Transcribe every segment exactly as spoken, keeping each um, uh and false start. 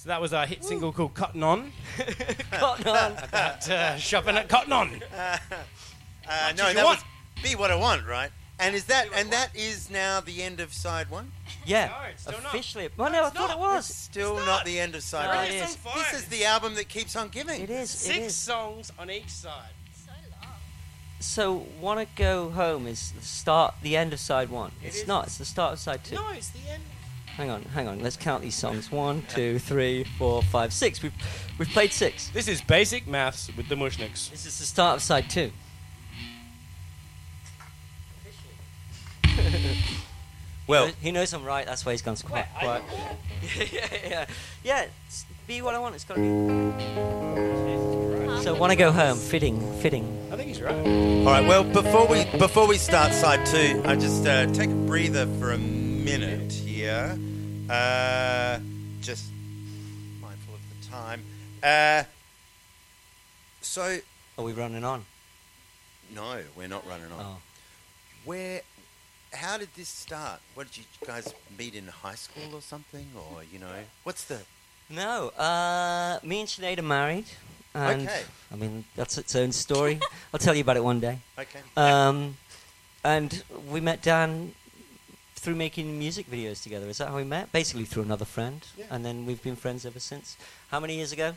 So that was our hit single called Cotton On. Cotton On. About uh, shopping at Cotton On. Uh, What no, did you that want? was Be What I Want, right? And is that and that is now the end of side one? Yeah, No, it's still not. officially. Well, no, I it's thought not. it was. Still It's not. not. the end of side No, one. it is. Song This five. is the album that keeps on giving. It is. Six It is. songs on each side. So long. So, Wanna Go Home is the start, the end of side one. It It's is. not. It's the start of side two. No, it's the end. Hang on, hang on. Let's count these songs. One, two, three, four, five, six. We've we've played six. This is basic maths with the Mushniks. This is the start of side two. Well, he knows I'm right. That's why he's gone so quiet. What? I- yeah, yeah, yeah. Yeah, it's be what I want. It's got to be. So, Wanna Go Home. Fitting, fitting. I think he's right. all right. Well, before we before we start side two, I just uh, take a breather for a minute here. Uh, just mindful of the time. Uh, so Are we running on? no, we're not running on. Oh. Where? How did this start? What did you guys meet in high school or something, or you know, what's the? No, uh, me and Sinead are married. And, Okay. I mean, that's its own story. I'll tell you about it one day. Okay. Um, and we met Dan through making music videos together. Is that how we met? Basically through another friend. Yeah. And then we've been friends ever since. How many years ago? Do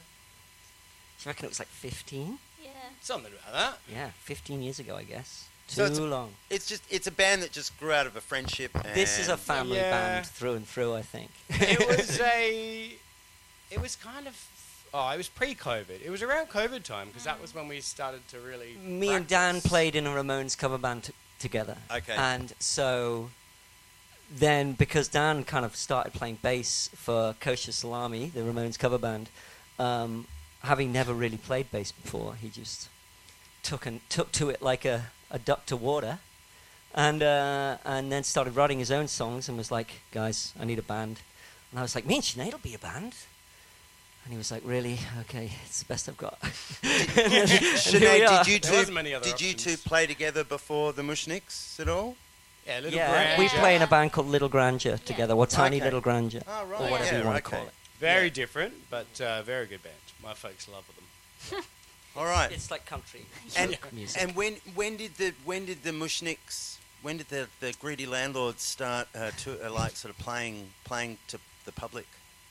you reckon it was like fifteen? Yeah. Something about that. Yeah, fifteen years ago, I guess. Too So it's a- long. It's just it's a band that just grew out of a friendship. And This is a family Yeah. band through and through, I think. It was a. It was kind of. Oh, it was pre-COVID. It was around COVID time because that was when we started to really. Me and Dan practice. played in a Ramones cover band t- together. Okay. And so then, because Dan kind of started playing bass for Kosher Salami, the Ramones cover band, um, having never really played bass before, he just took and took to it like a, a duck to water, and uh, and then started writing his own songs and was like, "Guys, I need a band." And I was like, "Me and Sinead will be a band." And he was like, "Really? Okay, it's the best I've got." And then- and here we Sinead, are. did you There two wasn't many other did you two options. play together before the Mushniks at all? Yeah, Little Yeah, we Grandeur. play in a band called Little Grandeur together, or Tiny Okay. Little Grandeur, Oh, right. or whatever Yeah, you want to okay. call it. Very Yeah. different, but uh, very good band. My folks love them. All right. It's like country And music. and when when did the when did the Mushniks when did the, the greedy landlords start uh, to uh, like sort of playing playing to the public?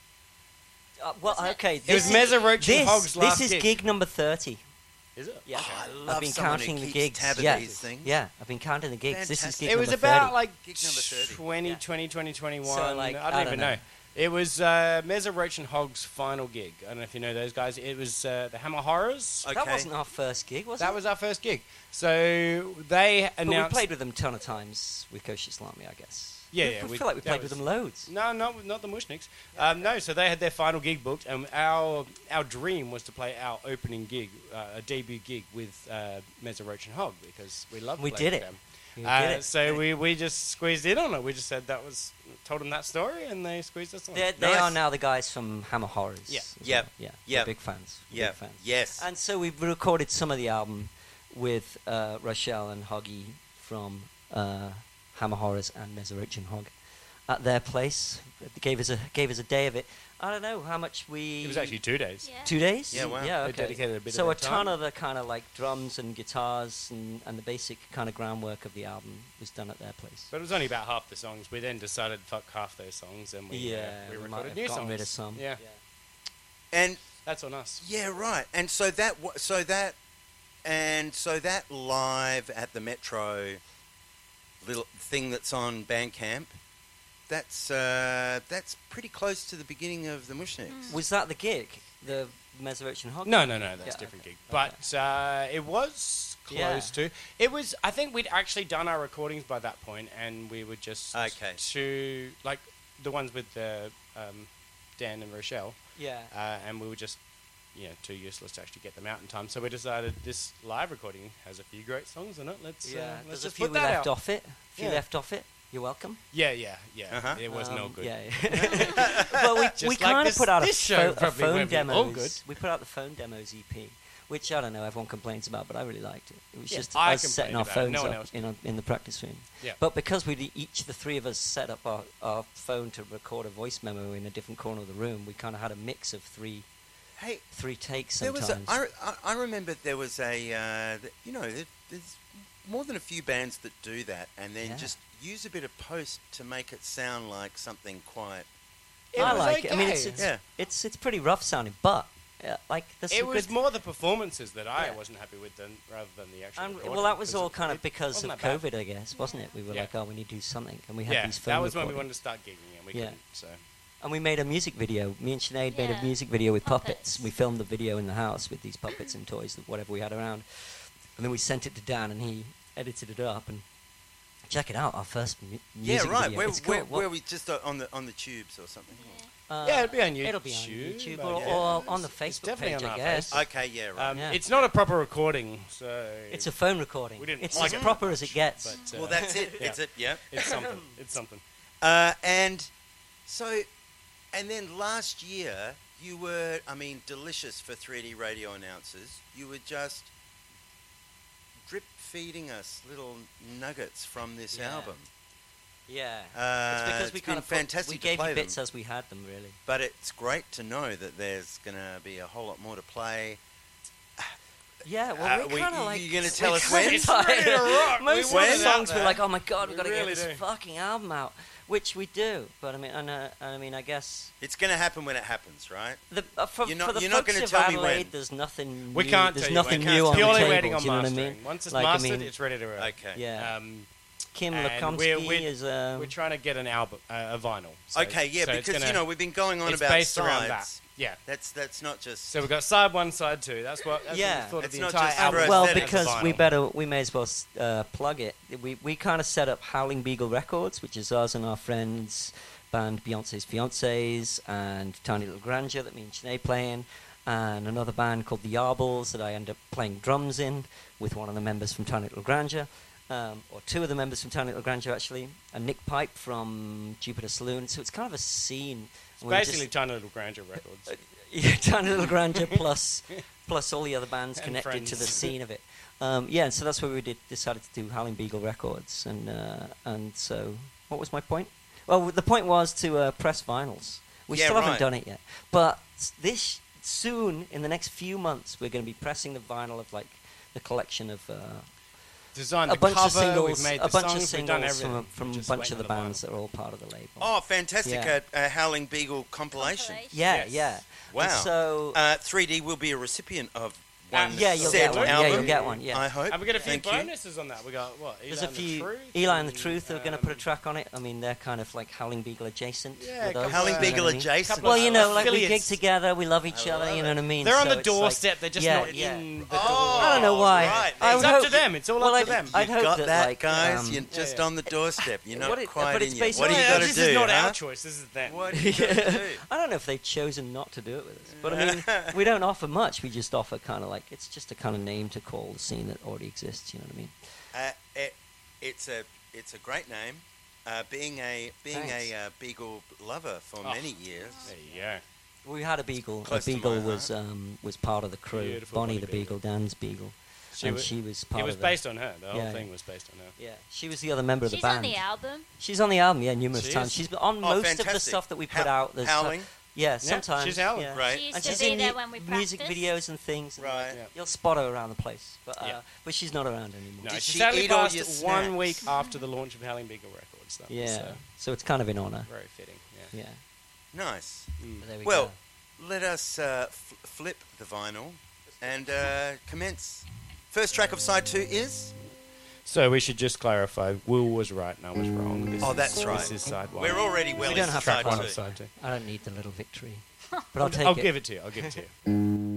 Uh, well, Wasn't it- okay. It was this Meza is- Roach and this, Hogg's last This is gig. gig number thirty. Is it? Yeah, Oh, I I've love been someone who counting the keeps gigs. tab of yeah, these things. yeah, I've been counting the gigs. This is Fantastic. gig It was number about thirty. like Gig number thirty. twenty, Yeah. twenty, twenty, twenty-one. So, like, I I don't don't even know. know. It was uh, Meza Roach and Hogg's final gig. I don't know if you know those guys. It was uh, the Hammer Horrors. Okay. That wasn't our first gig, was That it? was our first gig. So they But we announced. played with them a ton of times with Kosher Salami, I guess. Yeah, We- yeah, I we- feel like we that played with was- them loads. No, not not the Mushniks. Um, no, so they had their final gig booked, and our our dream was to play our opening gig, uh, a debut gig with uh, Meza Roach and Hogg because we loved. We playing did with it. them. We Uh, did it. So we, we just squeezed in on it. We just said that was told them that story, and they squeezed us on. They're, it. they Nice. are now the guys from Hammer Horrors. Yeah. as Yep. well. Yeah. Yep. They're big fans. Yeah. Big fans. Yes. And so we've recorded some of the album with uh, Rochelle and Hoggy from uh, Hammer Horrors and Meza Roach and Hogg at their place. They gave us a gave us a day of it. I don't know how much we. It was actually two days. Yeah. two days. Yeah, wow. Yeah, They okay. dedicated a bit of so their a ton time. of the kind of like drums and guitars and, and the basic kind of groundwork of the album was done at their place. But it was only about half the songs. We then decided fuck half those songs, and we uh, yeah, we we might recorded have new gotten songs. rid of some. Yeah, And that's on us. yeah, right. And so that wa- so that and so that live at the Metro little thing that's on Bandcamp. That's uh, that's pretty close to the beginning of the Mushniks. Was that the gig? The Meza Roach and Hogg? No, no, no, that's Yeah, a different okay. gig. But uh, it was Yeah. close to. It was. I think we'd actually done our recordings by that point, and we were just Okay. to like the ones with the um, Dan and Rochelle, Yeah. uh, and we were just you know too useless to actually get them out in time. So we decided this live recording has a few great songs in it. Let's Yeah. uh, let's There's a just few put we that left out. off it. A few Yeah. left off it. You're welcome. Yeah, yeah, yeah. Uh-huh. It was no Um, good. Yeah. yeah. Well, we, Just we like kind of this- put out a, this show pho- a probably phone won't be all demos. good. We put out the phone demos E P, which I don't know, everyone complains about, but I really liked it. It was Yeah, just I us complained setting our about it, phones no one up else in, a, in the practice room. Yeah. But because we each, the three of us, set up our, our phone to record a voice memo in a different corner of the room, we kind of had a mix of three Hey, three takes there sometimes. was a, I, I, I remember there was a, uh, th- you know, there, there's more than a few bands that do that and then Yeah. just use a bit of post to make it sound like something quite... It I was like it. I mean, okay. it's it's, Yeah. it's it's pretty rough sounding, but uh, like there's It some was good. more the performances that I Yeah. wasn't happy with than rather than the actual. And, recording, well, that was 'cause all it- kind of it because of wasn't that bad. COVID, I guess, wasn't it? We were Yeah. like, oh, we need to do something, and we had Yeah, these phone that was when we recordings. wanted to start gigging, and we Yeah. couldn't. So And we made a music video. Me and Sinead made Yeah. a music video with puppets. Puppets. We filmed the video in the house with these puppets and toys, whatever we had around. And then we sent it to Dan, and he edited it up. And check it out, our first mu- Yeah, music right. video. Where, It's cool. where, What- where we just uh, on the on the tubes or something. uh, yeah, it'll be on YouTube. It'll be on YouTube but or, yeah. or on the It's Facebook definitely page, on I our guess. Facebook. Okay, yeah, right. Um, Yeah. It's not a proper recording, so It's a phone recording. We didn't It's like as it proper much, as it gets. but, uh, well, that's it. yeah. It's it. Yeah. It's something. It's something. Uh, and so, and then last year you were, I mean, delicious for three D radio announcers. You were just drip feeding us little nuggets from this Yeah. album. Yeah. Uh, it's because it's we been kind of put- fantastic we to gave play you bits them. as we had them, really. But it's great to know that there's going to be a whole lot more to play. Yeah, Uh, well, we we- kind of like. you gonna we tell us kinda when? It's ready to rock. Most We of the want it out songs we're there. like, oh my god, We we've got to really get this do. fucking album out, which we do. But I mean, and, uh, I mean, I guess It's going to happen when it happens, right? the uh, for, You're not- for the you're not folks gonna of tell me Adelaide, when. there's nothing. We new, can't There's tell you. nothing we can't new tell on you. Purely the table. waiting on do you know what I mastering. mean? Once it's Like, I mastered, mean, it's ready to roll. Okay. Yeah. Um, Kim and Lekomsky we're- we're- is. Um, we're trying to get an album, uh, a vinyl. So, Okay, yeah, so it's because, gonna- you know, we've been going on it's about based sides. around that. Yeah. That's that's not just... So we've got side one, side two. That's what. That's Yeah. What we thought It's of the not entire just album. for well, aesthetics. because we Vinyl. better, we may as well uh, plug it. We we kind of set up Howling Beagle Records, which is us and our friends band Beyonce's Fiancés and Tiny Little Grandeur that me and Sinead play in, and another band called the Yarbles that I end up playing drums in with one of the members from Tiny Little Grandeur, um, or two of the members from Tiny Little Grandeur actually, and Nick Pipe from Jupiter Saloon. So it's kind of a scene. It's We were just- basically Tiny Little Grandeur Records. yeah, Tiny Little Grandeur plus plus all the other bands And connected to the friends. scene of it. Um, yeah, and so that's where we did decided to do Howling Beagle Records, and uh, and so what was my point? Well, the point was to uh, press vinyls. We Yeah, still haven't right. done it yet, but s- this soon in the next few months we're going to be pressing the vinyl of like the collection of. Uh, Designed a the bunch cover, of singles, we've made a the bunch songs, of we've done singles everything. from, from We're a just bunch of waiting the on bands vinyl. that are all part of the label. Oh, fantastic. Yeah. A, a Howling Beagle compilation. Compilation. yeah, yes. yeah. Wow. And so Uh, three D will be a recipient of one yeah, you'll said get one. album. Yeah, you'll get one. Yeah. I hope. And we got a few Thank you. bonuses on that. We got what? There's Eli a and the few. Truth Eli and the and, Truth are going to put a um, track on it. I mean, they're kind of like Howling Beagle adjacent. Yeah, with couple us, Howling uh, you know Beagle what I mean? adjacent. Couple Well, you know, like we gig affiliates. together, we love each I other. love You know what I mean? They're on So the it's like- doorstep. They're just yeah, not yeah. in the Oh, door. I don't know why. right. I It's would up hope to them. It's all well, up I'd, to them. I'd You've hope got that, that, like, guys. um, You're just yeah. on the doorstep. You're not What it- quite but it's in yet. based What on- are you Yeah, got to this do? is not huh? our choice. This is them. What are you got to do? I don't know if they've chosen not to do it with us, but I mean, we don't offer much. We just offer kind of like it's just a kind of name to call the scene that already exists. You know what I mean? Uh, it, it's a it's a great name. Uh, being a being Thanks. a uh, Beagle lover for Oh. many years. There you go. We had a beagle. Close a to beagle my was heart. um, was part of the crew. Beautiful Bonnie Bonnie the Beagle. beagle, Dan's beagle, She and wa- she was part It was of based on her. The whole Yeah. thing was based on her. the. Yeah, she was the other member of She's the band. on the album. She's on the album, yeah, numerous She times. is? She's been on Oh, most of the fantastic. stuff that we put How- out. There's Howling. yeah, sometimes. she's howling. yeah. Right. She used And to she's be in there mu- when we music practiced. videos and things. and Right. Yeah. You'll spot her around the place, but uh, Yeah. but she's not around anymore. No, Did she she sadly eat all passed your one snacks? week after the launch of Howling Beagle Records. Though, Yeah, so so it's kind of in honor. very fitting. Yeah. Yeah. Nice. Mm. But there we Well, go. let us uh, f- flip the vinyl and uh, commence. First track of side two is. So we should just clarify. Will was right and I was wrong. This Oh, is, that's right. This is side one. We're already well We don't into have side track one two. of side two. I don't need the little victory, but I'll take I'll it. give it to you. I'll give it to you.